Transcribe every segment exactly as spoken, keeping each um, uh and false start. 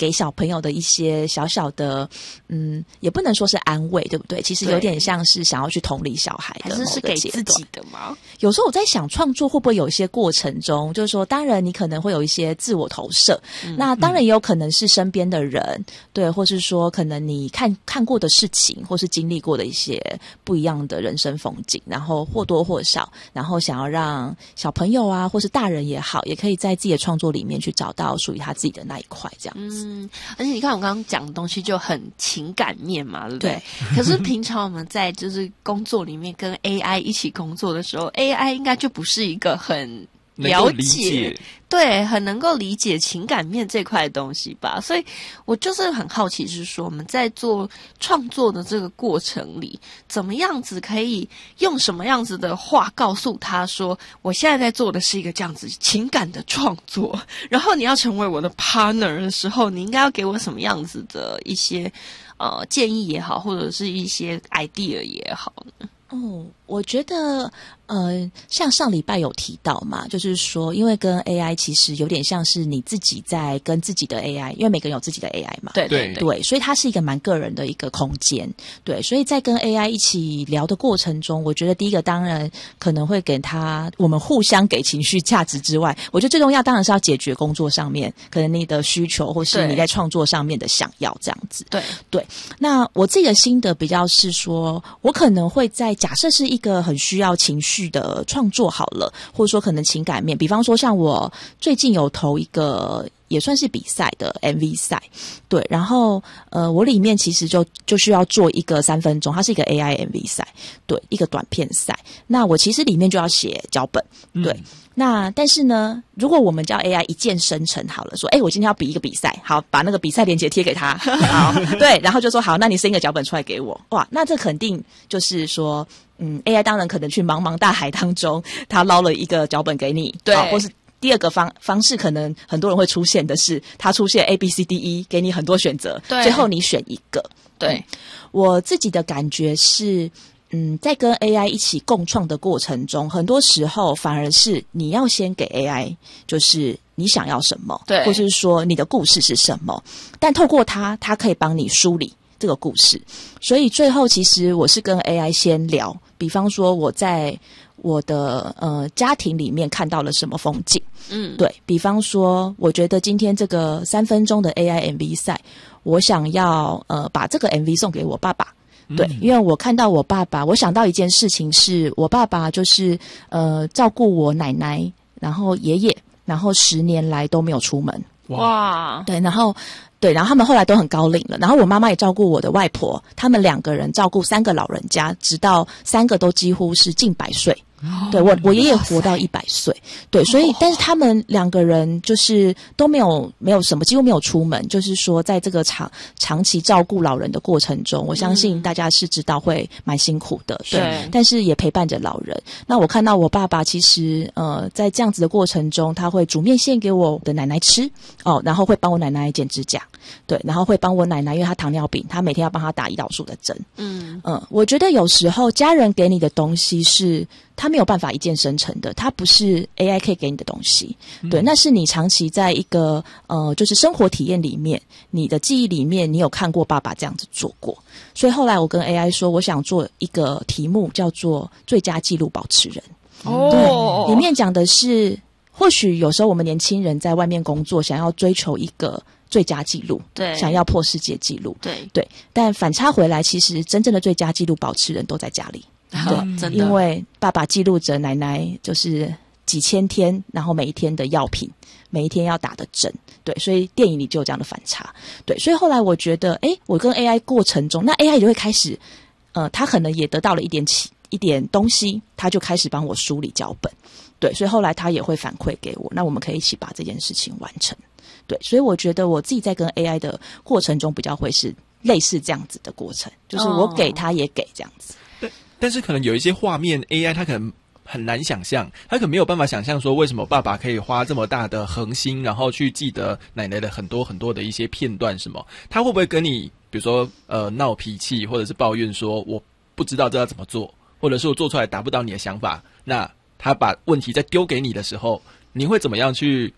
给小朋友的一些小小的，嗯，也不能说是安慰，对不对？其实有点像是想要去同理小孩的某个阶段， 还是是给自己的吗？ 有时候我在想，创作会不会有一些过程中，就是说，当然你可能会有一些自我投射，嗯、那当然也有可能是身边的人，嗯、对，或是说可能你看看过的事情，或是经历过的一些不一样的人生风景，然后或多或少，然后想要让小朋友啊，或是大人也好，也可以在自己的创作里面去找到属于他自己的那一块，这样子。 嗯，而且你看我刚刚讲的东西就很情感面嘛，对不对？对。可是平常我们在就是工作里面跟 A I 一起工作的时候，A I 应该就不是一个很了解， 理解对，很能够理解情感面这块的东西吧。所以我就是很好奇，是说我们在做创作的这个过程里，怎么样子可以用什么样子的话告诉他说，我现在在做的是一个这样子情感的创作，然后你要成为我的 partner 的时候，你应该要给我什么样子的一些呃建议也好，或者是一些 idea 也好呢？ 哦，我觉得呃，像上礼拜有提到嘛，就是说，因为跟 A I 其实有点像是你自己在跟自己的 A I， 因为每个人有自己的 A I 嘛， 对对对，所以它是一个蛮个人的一个空间，对，所以在跟 A I 一起聊的过程中，我觉得第一个当然可能会给他我们互相给情绪价值之外，我觉得最重要当然是要解决工作上面可能你的需求，或是你在创作上面的想要这样子， 对对。那我自己的心得比较是说，我可能会在假设是一个很需要情绪的创作好了，或者说可能情感面，比方说像我最近有投一个也算是比赛的 M V 赛，对，然后呃，我里面其实就就需要做一个三分钟，它是一个 A I M V 赛，对，一个短片赛。那我其实里面就要写脚本，对。嗯，那但是呢，如果我们叫 A I 一键生成好了，说，哎，我今天要比一个比赛，好，把那个比赛链接贴给他，好，对，然后就说好，那你生一个脚本出来给我，哇，那这肯定就是说，嗯 ，A I 当然可能去茫茫大海当中，他捞了一个脚本给你， 对， 或是第二个方方式，可能很多人会出现的是，他出现 A B C D E， 给你很多选择， 对， 最后你选一个， 对， 嗯，我自己的感觉是。嗯，在跟 A I 一起共创的过程中，很多时候反而是你要先给 A I， 就是你想要什么， 对， 或是说你的故事是什么，但透过它，它可以帮你梳理这个故事。所以最后其实我是跟 A I 先聊，比方说我在我的呃家庭里面看到了什么风景，嗯，对，比方说我觉得今天这个三分钟的 A I M V 赛，我想要呃把这个 M V 送给我爸爸。对，因为我看到我爸爸，我想到一件事情是，我爸爸就是呃照顾我奶奶，然后爷爷，然后十年来都没有出门。 哇， 对，然后对，然后他们后来都很高龄了，然后我妈妈也照顾我的外婆，他们两个人照顾三个老人家，直到三个都几乎是近百岁。对，我我爷爷活到一百岁，对，所以但是他们两个人就是都没有没有什么，几乎没有出门，就是说在这个长长期照顾老人的过程中，我相信大家是知道会蛮辛苦的，对，对，但是也陪伴着老人。那我看到我爸爸其实呃在这样子的过程中，他会煮面线给我的奶奶吃哦，然后会帮我奶奶剪指甲，对，然后会帮我奶奶，因为她糖尿病，他每天要帮她打胰岛素的针，嗯嗯，我觉得有时候家人给你的东西是。它没有办法一键生成的，它不是 A I 可以给你的东西，对，那是你长期在一个呃，就是生活体验里面，你的记忆里面，你有看过爸爸这样子做过，所以后来我跟 A I 说，我想做一个题目叫做最佳纪录保持人，哦，对，里面讲的是，或许有时候我们年轻人在外面工作，想要追求一个最佳纪录， 对， 想要破世界纪录， 对对，但反差回来，其实真正的最佳纪录保持人都在家里。对，真的，因为爸爸记录着奶奶就是几千天，然后每一天的药品，每一天要打的针，对，所以电影里就有这样的反差，对，所以后来我觉得，诶，我跟 A I 过程中，那 A I 就会开始，呃，他可能也得到了一点起一点东西，他就开始帮我梳理脚本，对，所以后来他也会反馈给我，那我们可以一起把这件事情完成，对，所以我觉得我自己在跟 A I 的过程中比较会是类似这样子的过程，就是我给他也给这样子。 但是可能有一些画面 A I 它可能很难想象，它可能没有办法想象说为什么爸爸可以花这么大的恒心，然后去记得奶奶的很多很多的一些片段什么，他会不会跟你比如说呃闹脾气，或者是抱怨说我不知道这要怎么做，或者是我做出来达不到你的想法，那他把问题再丢给你的时候，你会怎么样去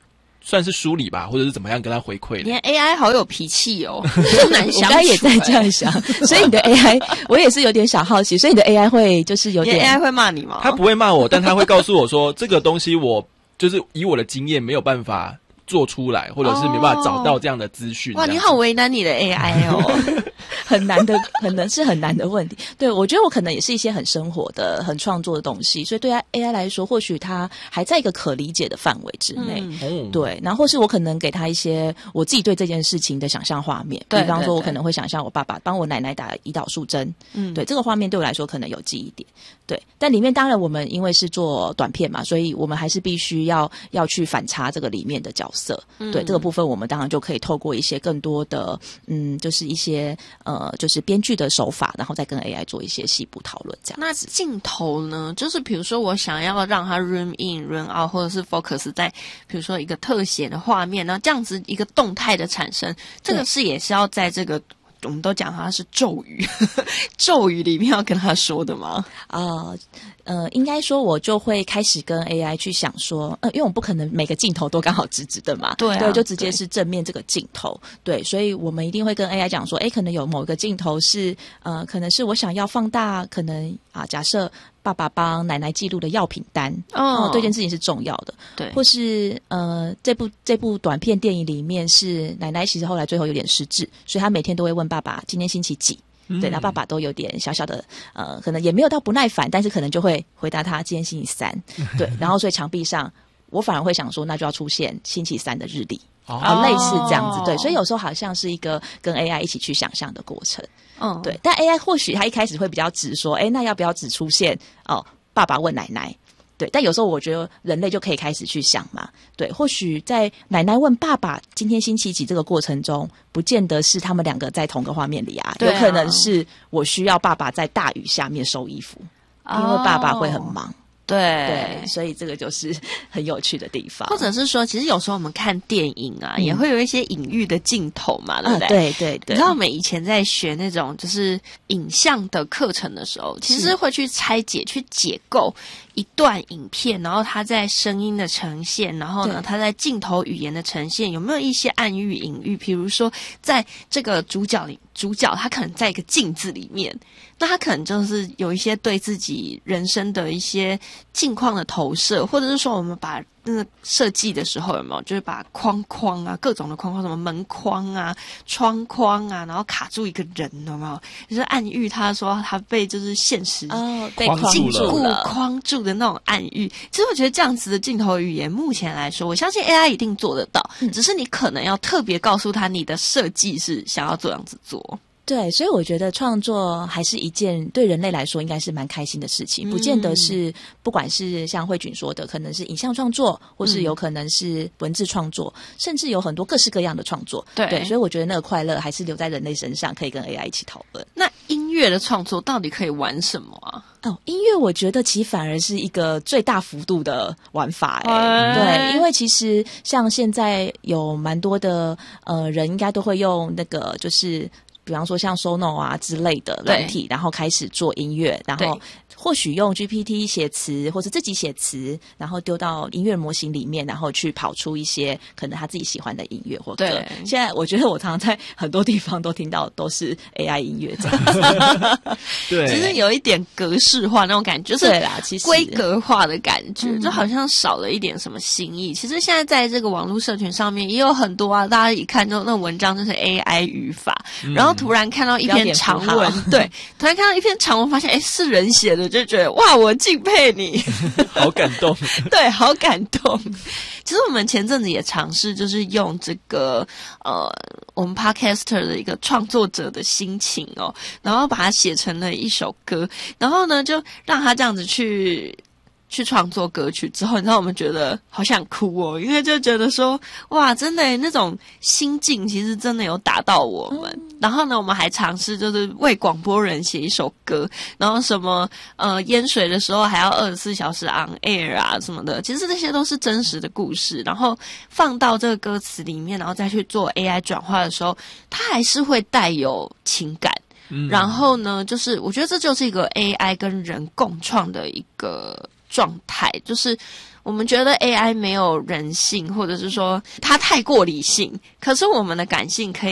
算是梳理吧，或者是怎么样跟他回馈的。 连 A I 好有脾气哦，真难相处、欸。 我刚才也在这样想，所以你的 A I 我也是有点小好奇，所以你的 A I 会就是有点 A I 会骂你吗？ 他不会骂我，但他会告诉我说这个东西我就是以我的经验没有办法做出来，或者是没办法找到这样的资讯。 哇，你好为难你的 A I 哦。 很难的，可能是很难的问题。对，我觉得我可能也是一些很生活的、很创作的东西，所以对 A I 来说，或许它还在一个可理解的范围之内。嗯、对，然后或是我可能给他一些我自己对这件事情的想象画面，比方说，我可能会想象我爸爸帮我奶奶打胰岛素针。嗯，对，这个画面对我来说可能有记忆点。对，但里面当然我们因为是做短片嘛，所以我们还是必须要要去反差这个里面的角色。嗯、对，这个部分我们当然就可以透过一些更多的，嗯，就是一些呃，就是编剧的手法，然后再跟 A I 做一些细部讨论。这样。 那镜头呢？就是比如说我想要让它 zoom in、zoom out， 或者是 focus 在比如说一个特写的画面，然后这样子一个动态的产生，这个是也是要在这个。我们都讲它是咒语，咒语里面要跟他说的吗？ 呃呃，应该说我就会开始跟 A I 去想说，呃，因为我们不可能每个镜头都刚好直直的嘛， 对、啊， 对，就直接是正面这个镜头，对，所以我们一定会跟 A I 讲说，诶，可能有某一个镜头是，呃，可能是我想要放大，可能啊，假设爸爸帮奶奶记录的药品单，哦，对，这件事情是重要的， 对， 或是呃，这部这部短片电影里面是奶奶其实后来最后有点失智，所以她每天都会问爸爸今天星期几。对，然后爸爸都有点小小的，呃，可能也没有到不耐烦，但是可能就会回答他今天星期三，对，然后所以墙壁上我反而会想说，那就要出现星期三的日历，哦，类似这样子，对，所以有时候好像是一个跟 A I 一起去想象的过程，嗯，对，但 A I 或许他一开始会比较直说，哎，那要不要只出现哦，爸爸问奶奶？对，但有时候我觉得人类就可以开始去想嘛，对，或许在奶奶问爸爸今天星期几这个过程中，不见得是他们两个在同个画面里啊，有可能是我需要爸爸在大雨下面收衣服，因为爸爸会很忙。 对对，所以这个就是很有趣的地方， 或者是说，其实有时候我们看电影啊，嗯、也会有一些隐喻的镜头嘛，对不对？啊、 对对对。 你知道我们以前在学那种就是影像的课程的时候，其实会去拆解、去解构一段影片，然后它在声音的呈现，然后呢，它在镜头语言的呈现，有没有一些暗喻、隐喻？比如说，在这个主角里，主角他可能在一个镜子里面。那他可能就是有一些对自己人生的一些境况的投射，或者是说我们把那个设计的时候有没有，就是把框框啊，各种的框框，什么门框啊、窗框啊，然后卡住一个人，有没有？就是暗喻他说他被就是现实哦被禁锢框住的那种暗喻。其实我觉得这样子的镜头语言，目前来说，我相信 A I 一定做得到，嗯、只是你可能要特别告诉他你的设计是想要这样子做。 对，所以我觉得创作还是一件对人类来说应该是蛮开心的事情，不见得是不管是像慧君说的，可能是影像创作，或是有可能是文字创作，嗯、甚至有很多各式各样的创作。对，对，所以我觉得那个快乐还是留在人类身上，可以跟 A I 一起讨论。 那音乐的创作到底可以玩什么啊？ 哦，音乐我觉得其实反而是一个最大幅度的玩法哎、欸，对，因为其实像现在有蛮多的呃人应该都会用那个就是比方说像 Sono 啊之类的软体，然后开始做音乐，然后或许用 G P T 写词，或是自己写词，然后丢到音乐模型里面，然后去跑出一些可能他自己喜欢的音乐或歌。对，现在我觉得我常常在很多地方都听到都是 A I 音乐这样子。 对， 其实有一点格式化那种感觉，就是对啦，其实规格化的感觉，嗯、就好像少了一点什么新意。其实现在在这个网络社群上面也有很多啊，大家一看就那文章就是 A I 语法，嗯、然后突然看到一篇长文，对，突然看到一篇长文，发现哎是人写的，就觉得哇，我敬佩你， 好感动， 对，好感动。其实我们前阵子也尝试，就是用这个呃，我们 Podcaster 的一个创作者的心情哦，然后把它写成了一首歌，然后呢，就让他这样子去。去创作歌曲之后，你知道我们觉得好想哭哦，因为就觉得说哇，真的那种心境其实真的有打到我们。嗯、然后呢，我们还尝试就是为广播人写一首歌，然后什么呃淹水的时候还要二十四小时 on air 啊什么的，其实这些都是真实的故事，然后放到这个歌词里面，然后再去做 A I 转化的时候，它还是会带有情感。嗯、然后呢，就是我觉得这就是一个 A I 跟人共创的一个状态，就是我们觉得 A I 没有人性，或者是说它太过理性，可是我们的感性可